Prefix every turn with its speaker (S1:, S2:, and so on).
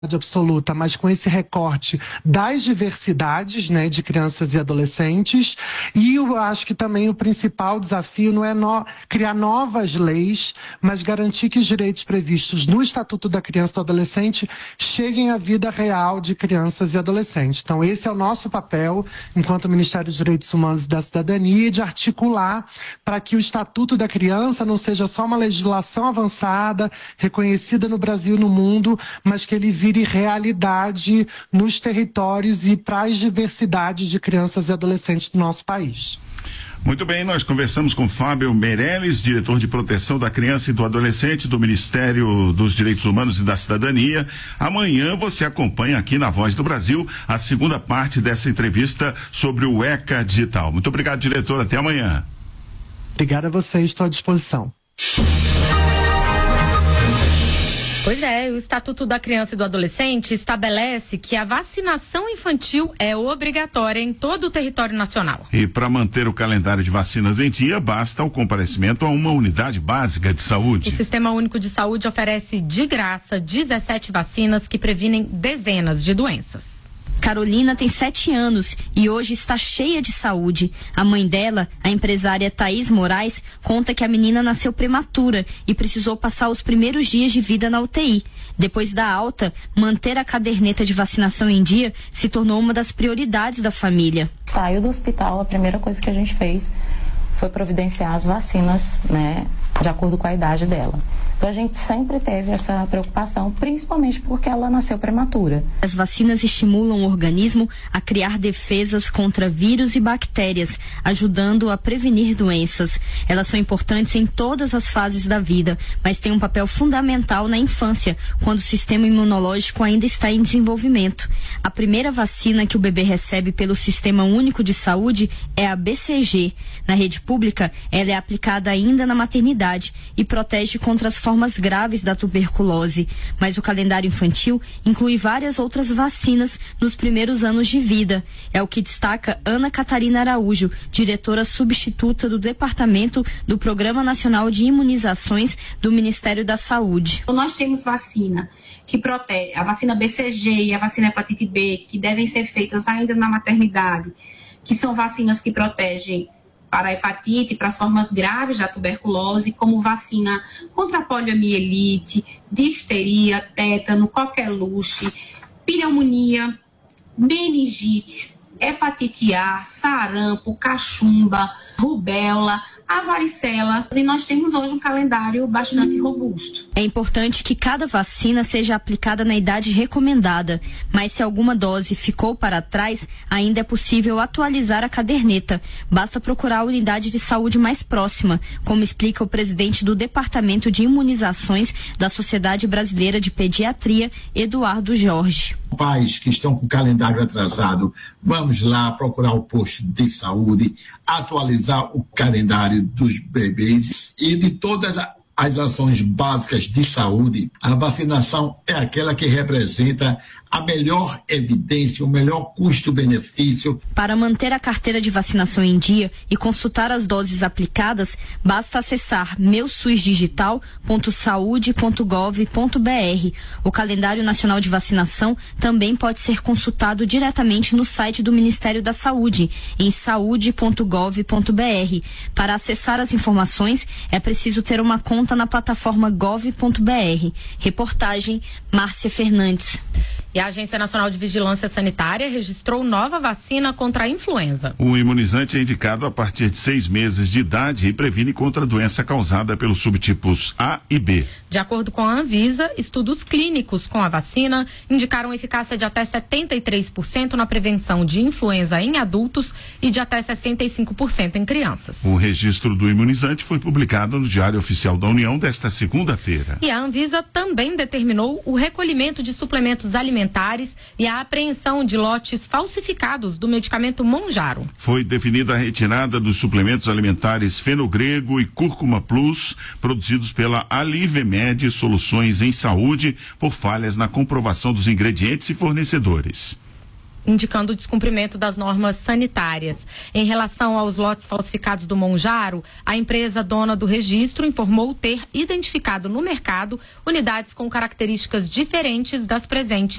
S1: absoluta, mas com esse recorte das diversidades, né, de crianças e adolescentes. E eu acho que também o principal desafio não é criar novas leis, mas garantir que os direitos previstos no Estatuto da Criança e do Adolescente cheguem à vida real de crianças e adolescentes. Então, esse é o nosso papel, enquanto Ministério dos Direitos Humanos e da Cidadania, de articular para que o Estatuto da Criança não seja só uma legislação avançada, reconhecida no Brasil e no mundo, mas que ele vire realidade nos territórios e para as diversidades de crianças e adolescentes do nosso país.
S2: Muito bem, nós conversamos com Fábio Meirelles, diretor de proteção da criança e do adolescente do Ministério dos Direitos Humanos e da Cidadania. Amanhã você acompanha aqui na Voz do Brasil a segunda parte dessa entrevista sobre o ECA Digital. Muito obrigado, diretor. Até amanhã.
S1: Obrigado a vocês, estou à disposição.
S3: Pois é, o Estatuto da Criança e do Adolescente estabelece que a vacinação infantil é obrigatória em todo o território nacional.
S2: E para manter o calendário de vacinas em dia, basta o comparecimento a uma unidade básica de saúde.
S3: O Sistema Único de Saúde oferece de graça 17 vacinas que previnem dezenas de doenças.
S4: Carolina tem 7 anos e hoje está cheia de saúde. A mãe dela, a empresária Thaís Moraes, conta que a menina nasceu prematura e precisou passar os primeiros dias de vida na UTI. Depois da alta, manter a caderneta de vacinação em dia se tornou uma das prioridades da família.
S5: Saiu do hospital, a primeira coisa que a gente fez foi providenciar as vacinas, né, de acordo com a idade dela. Então a gente sempre teve essa preocupação, principalmente porque ela nasceu prematura.
S4: As vacinas estimulam o organismo a criar defesas contra vírus e bactérias, ajudando a prevenir doenças. Elas são importantes em todas as fases da vida, mas têm um papel fundamental na infância, quando o sistema imunológico ainda está em desenvolvimento. A primeira vacina que o bebê recebe pelo Sistema Único de Saúde é a BCG. Na rede pública, ela é aplicada ainda na maternidade e protege contra as formas graves da tuberculose. Mas o calendário infantil inclui várias outras vacinas nos primeiros anos de vida. É o que destaca Ana Catarina Araújo, diretora substituta do Departamento do Programa Nacional de Imunizações do Ministério da Saúde.
S6: Nós temos vacina que protege, a vacina BCG e a vacina hepatite B, que devem ser feitas ainda na maternidade, que são vacinas que protegem para a hepatite, para as formas graves da tuberculose, como vacina contra a poliomielite, difteria, tétano, coqueluche, pneumonia, meningite, hepatite A, sarampo, cachumba, rubéola, a varicela. E nós temos hoje um calendário bastante robusto.
S4: É importante que cada vacina seja aplicada na idade recomendada, mas se alguma dose ficou para trás, ainda é possível atualizar a caderneta. Basta procurar a unidade de saúde mais próxima, como explica o presidente do Departamento de Imunizações da Sociedade Brasileira de Pediatria, Eduardo Jorge.
S7: Pais que estão com o calendário atrasado, vamos lá procurar o posto de saúde, atualizar o calendário dos bebês e de todas as ações básicas de saúde. A vacinação é aquela que representa a melhor evidência, o melhor custo-benefício.
S4: Para manter a carteira de vacinação em dia e consultar as doses aplicadas, basta acessar meususdigital.saude.gov.br. O calendário nacional de vacinação também pode ser consultado diretamente no site do Ministério da Saúde, em saude.gov.br. Para acessar as informações, é preciso ter uma conta na plataforma gov.br. Reportagem Márcia Fernandes.
S3: E a Agência Nacional de Vigilância Sanitária registrou nova vacina contra a influenza.
S2: O imunizante é indicado a partir de 6 meses de idade e previne contra a doença causada pelos subtipos A e B.
S3: De acordo com a Anvisa, estudos clínicos com a vacina indicaram eficácia de até 73% na prevenção de influenza em adultos e de até 65% em crianças.
S2: O registro do imunizante foi publicado no Diário Oficial da União desta segunda-feira.
S3: E a Anvisa também determinou o recolhimento de suplementos alimentares e a apreensão de lotes falsificados do medicamento Monjaro.
S2: Foi definida a retirada dos suplementos alimentares Fenogrego e Cúrcuma Plus, produzidos pela Alivemed Soluções em Saúde, por falhas na comprovação dos ingredientes e fornecedores.
S3: indicando o descumprimento das normas sanitárias. Em relação aos lotes falsificados do Monjaro, a empresa dona do registro informou ter identificado no mercado unidades com características diferentes das presentes